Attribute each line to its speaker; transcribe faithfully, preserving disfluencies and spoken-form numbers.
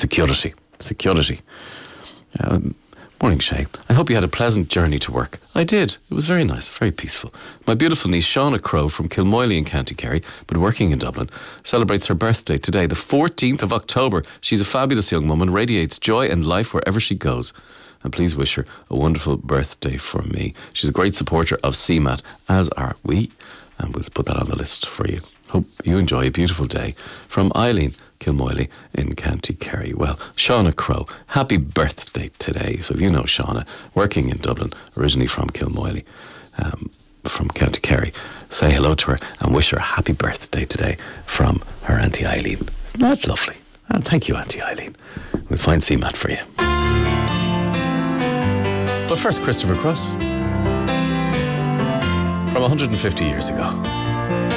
Speaker 1: security. Security. Um, morning, Shay. I hope you had a pleasant journey to work. I did. It was very nice, very peaceful. My beautiful niece, Shauna Crowe from Kilmoyley in County Kerry, but working in Dublin, celebrates her birthday today, the fourteenth of October. She's a fabulous young woman, radiates joy and life wherever she goes. And please wish her a wonderful birthday from me. She's a great supporter of C MAT, as are we. And we'll put that on the list for you. Hope you enjoy a beautiful day. From Eileen Kilmoyley in County Kerry. Well, Shauna Crowe, happy birthday today. So if you know Shauna, working in Dublin, originally from Kilmoyley, um, from County Kerry, say hello to her and wish her a happy birthday today from her Auntie Eileen. Isn't that lovely? And thank you, Auntie Eileen. We'll find C MAT for you. But first, Christopher Cross, from one hundred fifty years ago.